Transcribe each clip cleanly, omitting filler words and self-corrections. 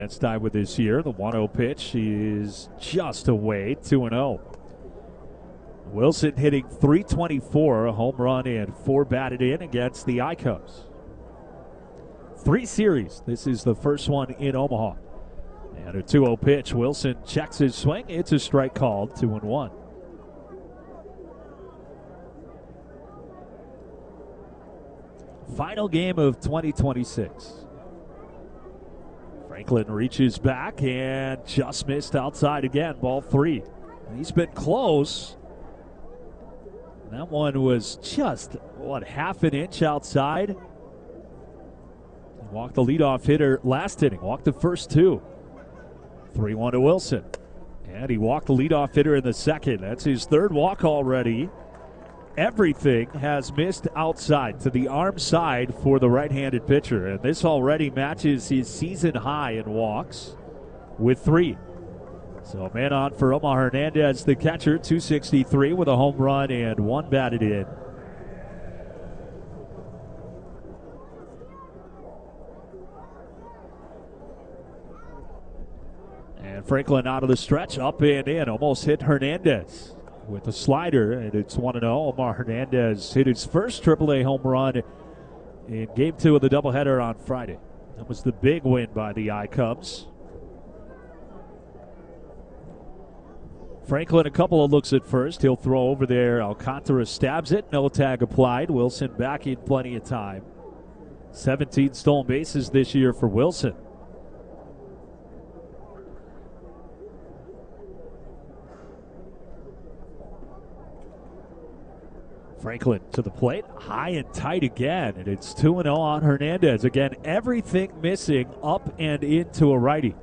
That's tied with this year. The 1-0 pitch is just away, 2-0. Wilson hitting .324, a home run and 4 batted in against the I-Cubs. 3 series. This is the first one in Omaha. And a 2-0 pitch. Wilson checks his swing. It's a strike called, 2-1. Final game of 2026. Franklin reaches back and just missed outside again, ball 3. He's been close. That one was just, half an inch outside? He walked the leadoff hitter last inning, walked the first 2. 3-1 to Wilson. And he walked the leadoff hitter in the second. That's his 3rd walk already. Everything has missed outside to the arm side for the right-handed pitcher. And this already matches his season high in walks with 3. So man on for Omar Hernandez, the catcher, .263 with a home run and 1 batted in. And Franklin out of the stretch, up and in, almost hit Hernandez with a slider, and it's 1-0. Omar Hernandez hit his first AAA home run in Game 2 of the doubleheader on Friday. That was the big win by the I-Cubs. Franklin, a couple of looks at first. He'll throw over there. Alcantara stabs it. No tag applied. Wilson back in plenty of time. 17 stolen bases this year for Wilson. Franklin to the plate, high and tight again, and it's 2-0 on Hernandez. Again, everything missing up and into a righty.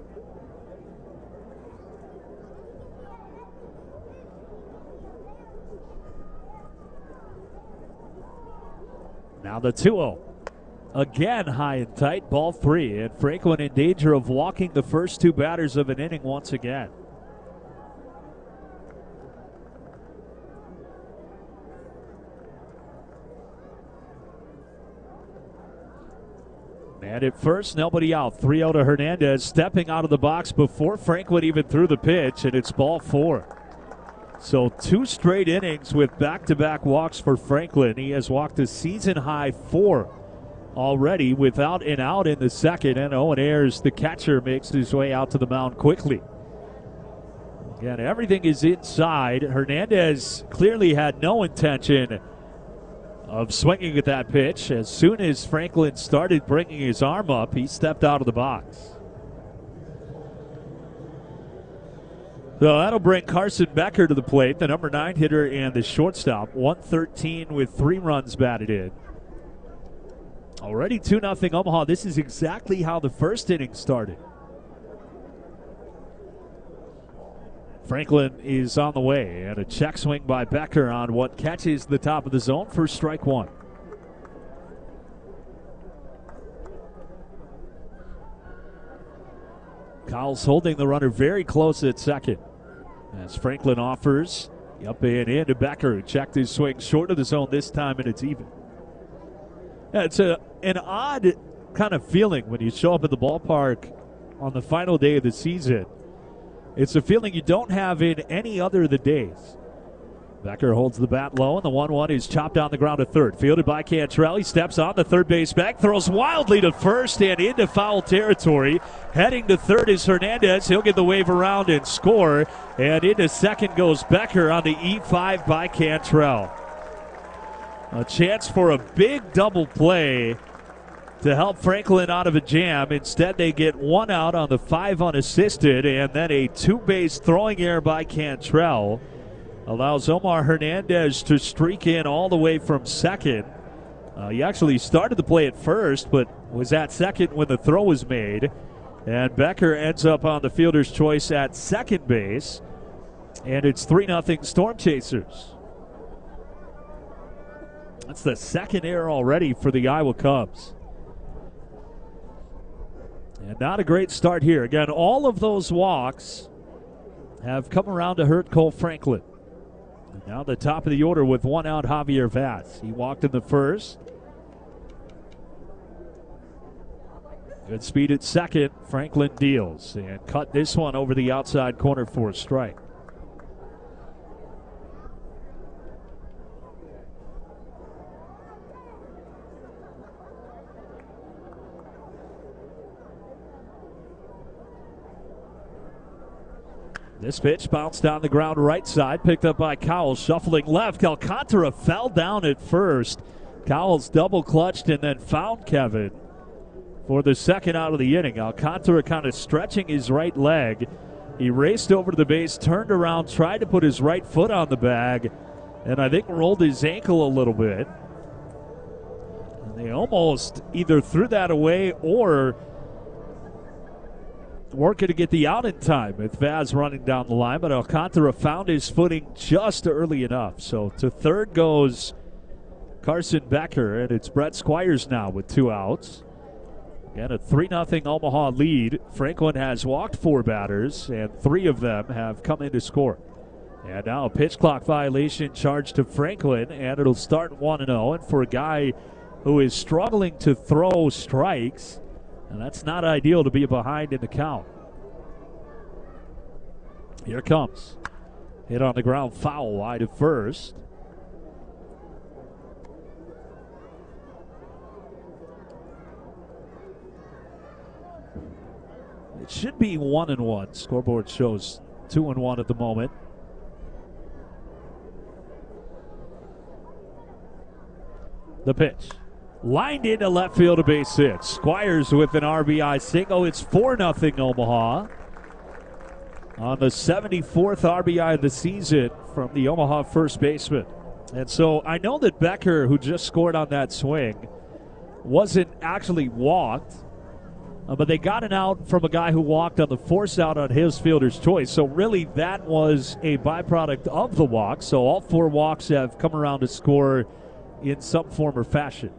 Now the 2-0. Again, high and tight, ball 3, and Franklin in danger of walking the first 2 batters of an inning once again. And at first, nobody out. 3-0 to Hernandez, stepping out of the box before Franklin even threw the pitch, and it's ball 4. So 2 straight innings with back-to-back walks for Franklin. He has walked a season-high 4 already without an out in the second, and Owen Ayers, the catcher, makes his way out to the mound quickly. Again, everything is inside. Hernandez clearly had no intention of swinging at that pitch. As soon as Franklin started bringing his arm up, he stepped out of the box. So that'll bring Carson Becker to the plate, the number 9 hitter and the shortstop. 113 with 3 runs batted in. Already 2-0 Omaha. This is exactly how the first inning started. Franklin is on the way, and a check swing by Becker on what catches the top of the zone for strike 1. Kyle's holding the runner very close at second as Franklin offers up and in to Becker, who checked his swing short of the zone this time, and it's even. Yeah, it's an odd kind of feeling when you show up at the ballpark on the final day of the season. It's a feeling you don't have in any other of the days. Becker holds the bat low, and the 1-1 is chopped down the ground to third. Fielded by Cantrell. He steps on the third base back, throws wildly to first and into foul territory. Heading to third is Hernandez. He'll get the wave around and score. And into second goes Becker on the E5 by Cantrell. A chance for a big double play to help Franklin out of a jam. Instead, they get 1 out on the 5 unassisted, and then a 2-base throwing error by Cantrell allows Omar Hernandez to streak in all the way from second. He actually started the play at first, but was at second when the throw was made. And Becker ends up on the fielder's choice at second base, and it's 3-0 Storm Chasers. That's the second error already for the Iowa Cubs. And not a great start here. Again, all of those walks have come around to hurt Cole Franklin. And now the top of the order with 1 out, Javier Vaz. He walked in the first. Good speed at second. Franklin deals and cut this one over the outside corner for a strike. This pitch bounced down the ground right side, picked up by Cowles, shuffling left. Alcantara fell down at first. Cowles double clutched and then found Kevin for the second out of the inning. Alcantara kind of stretching his right leg. He raced over to the base, turned around, tried to put his right foot on the bag, and I think rolled his ankle a little bit. And they almost either threw that away or working to get the out in time with Vaz running down the line, but Alcantara found his footing just early enough. So to third goes Carson Becker, and it's Brett Squires now with 2 outs. Again, a 3-0 Omaha lead. Franklin has walked 4 batters, and 3 of them have come in to score. And now a pitch clock violation charged to Franklin, and it'll start 1-0. And for a guy who is struggling to throw strikes, and that's not ideal to be behind in the count. Here comes. Hit on the ground, foul wide of first. It should be 1-1. Scoreboard shows 2-1 at the moment. The pitch. Lined into left field, a base hit. Squires with an RBI single. It's 4-0 Omaha on the 74th RBI of the season from the Omaha first baseman. And so I know that Becker, who just scored on that swing, wasn't actually walked, but they got an out from a guy who walked on the force out on his fielder's choice. So really that was a byproduct of the walk. So all 4 walks have come around to score in some form or fashion.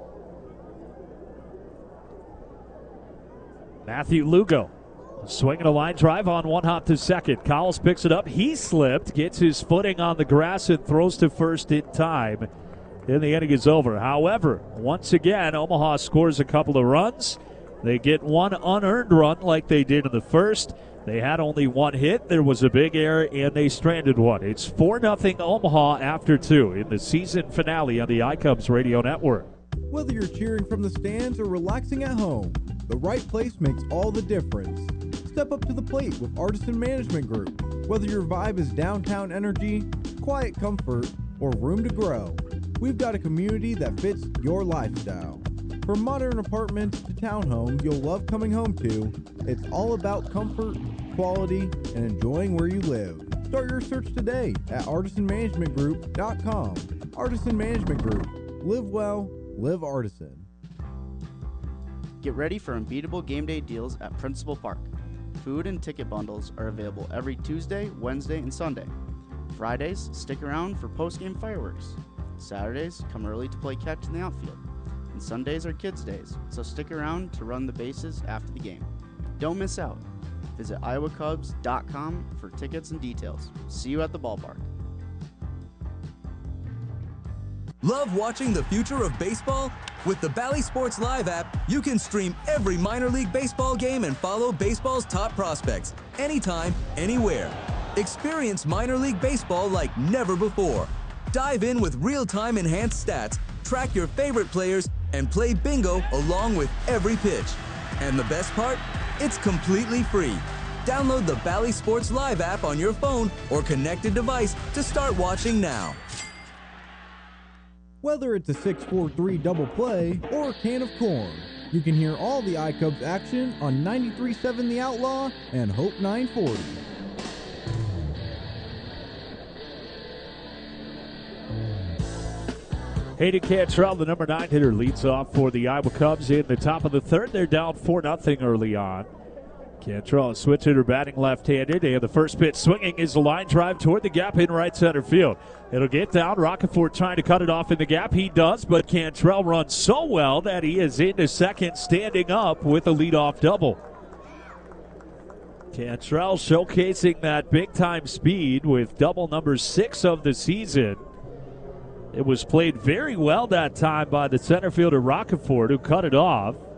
Matthew Lugo swinging a line drive on 1 hop to second. Cowles picks it up. He slipped, gets his footing on the grass, and throws to first in time. Then the inning is over. However, once again, Omaha scores a couple of runs. They get 1 unearned run like they did in the first. They had only 1 hit. There was a big error, and they stranded 1. It's 4-0 Omaha after 2 in the season finale on the iCubs Radio Network. Whether you're cheering from the stands or relaxing at home, the right place makes all the difference. Step up to the plate with Artisan Management Group. Whether your vibe is downtown energy, quiet comfort, or room to grow, we've got a community that fits your lifestyle. From modern apartments to townhomes you'll love coming home to, it's all about comfort, quality, and enjoying where you live. Start your search today at artisanmanagementgroup.com. Artisan Management Group. Live well, live Artisan. Get ready for unbeatable game day deals at Principal Park. Food and ticket bundles are available every Tuesday, Wednesday, and Sunday. Fridays, stick around for post-game fireworks. Saturdays, come early to play catch in the outfield. And Sundays are kids' days, so stick around to run the bases after the game. Don't miss out. Visit iowacubs.com for tickets and details. See you at the ballpark. Love watching the future of baseball? With the Bally Sports Live app, you can stream every minor league baseball game and follow baseball's top prospects anytime, anywhere. Experience minor league baseball like never before. Dive in with real-time enhanced stats, track your favorite players, and play bingo along with every pitch. And the best part? It's completely free. Download the Bally Sports Live app on your phone or connected device to start watching now. Whether it's a 6-4-3 double play or a can of corn, you can hear all the iCubs action on 93.7 The Outlaw and Hope 940. Hayden Cantrell, the number 9 hitter, leads off for the Iowa Cubs in the top of the third. They're down 4-0 early on. Cantrell, a switch hitter, batting left-handed, and the first pitch swinging is a line drive toward the gap in right center field. It'll get down. Roccaforte trying to cut it off in the gap. He does, but Cantrell runs so well that he is into second, standing up with a leadoff double. Cantrell showcasing that big-time speed with double number 6 of the season. It was played very well that time by the center fielder Roccaforte, who cut it off.